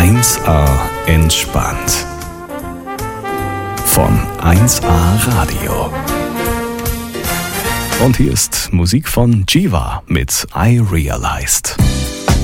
1A entspannt. Von 1A Radio. Und hier ist Musik von Jiva mit I Realized.